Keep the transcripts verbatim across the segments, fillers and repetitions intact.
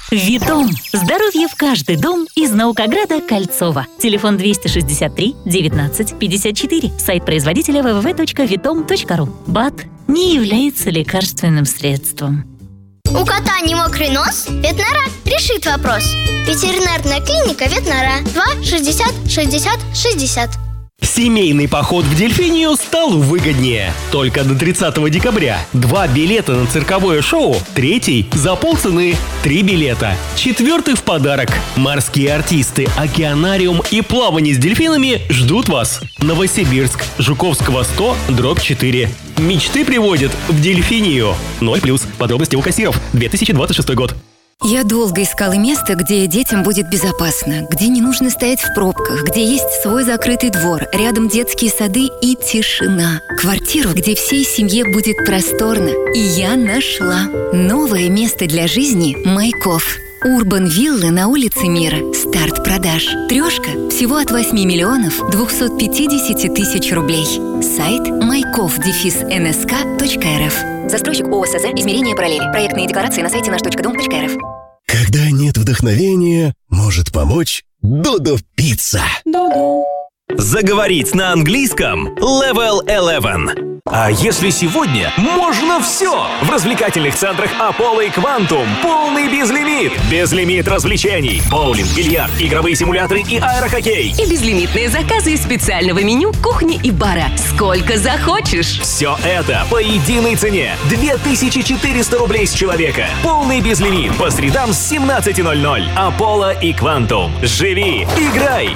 Витом. Здоровье в каждый дом из Наукограда Кольцова. Телефон двести шестьдесят три девятнадцать пятьдесят четыре. Сайт производителя дабл ю дабл ю дабл ю точка витом точка ру. БАД не является лекарственным средством. У кота не мокрый нос? Ветнора решит вопрос. Ветеринарная клиника Ветнора. два шестьдесят шестьдесят шестьдесят. Семейный поход в Дельфинию стал выгоднее. Только до тридцатого декабря. Два билета на цирковое шоу. Третий за полцены. Три билета. Четвертый в подарок. Морские артисты, океанариум и плавание с дельфинами ждут вас. Новосибирск. Жуковского сто, дробь четыре. Мечты приводят в Дельфинию. ноль плюс. Подробности у кассиров. две тысячи двадцать шестой год. Я долго искала место, где детям будет безопасно, где не нужно стоять в пробках, где есть свой закрытый двор, рядом детские сады и тишина. Квартиру, где всей семье будет просторно. И я нашла. Новое место для жизни «Майков». Урбан Виллы на улице Мира. Старт продаж. Трешка всего от восьми миллионов двухсот пятидесяти тысяч рублей. Сайт майков дефис эн эс ка точка эр эф. Застройщик ООСЗ «Измерение параллели». Проектные декларации на сайте наш точка дом точка эр эф. Когда нет вдохновения, может помочь Додо Пицца. Додо. Заговорить на английском Level eleven. А если сегодня можно все? В развлекательных центрах Apollo и Quantum полный безлимит. Безлимит развлечений. Боулинг, бильярд, игровые симуляторы и аэрохоккей. И безлимитные заказы из специального меню кухни и бара. Сколько захочешь. Все это по единой цене. две тысячи четыреста рублей с человека. Полный безлимит по средам с семнадцати ноль-ноль. Apollo и Quantum. Живи, играй.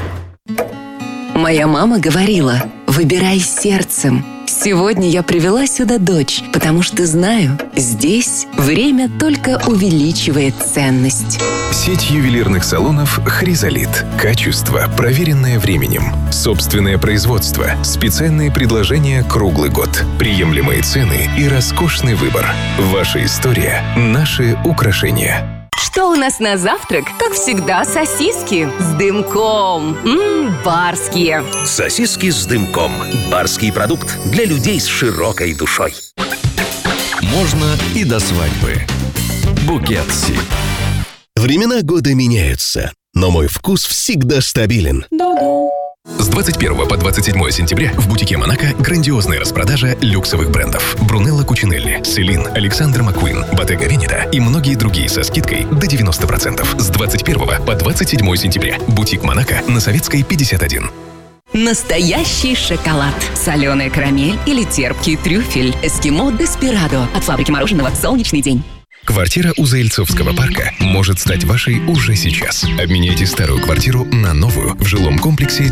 Моя мама говорила: выбирай сердцем. Сегодня я привела сюда дочь, потому что знаю, здесь время только увеличивает ценность. Сеть ювелирных салонов «Хризолит». Качество, проверенное временем. Собственное производство. Специальные предложения круглый год. Приемлемые цены и роскошный выбор. Ваша история – наши украшения. Что у нас на завтрак? Как всегда, сосиски с дымком. Ммм, барские. Сосиски с дымком. Барский продукт для людей с широкой душой. Можно и до свадьбы. Букет Си. Времена года меняются, но мой вкус всегда стабилен. Додо. С двадцать первого по двадцать седьмое сентября в бутике Монако грандиозная распродажа люксовых брендов. Брунелло Кучинелли, Селин, Александр Маккуин, Bottega Veneta и многие другие со скидкой до девяноста процентов. С двадцать первого по двадцать седьмое сентября. Бутик Монако на Советской, пятьдесят один. Настоящий шоколад. Соленая карамель или терпкий трюфель. Эскимо Деспирадо. От фабрики мороженого «Солнечный день». Квартира у Заильцовского парка может стать вашей уже сейчас. Обменяйте старую квартиру на новую в жилом комплексе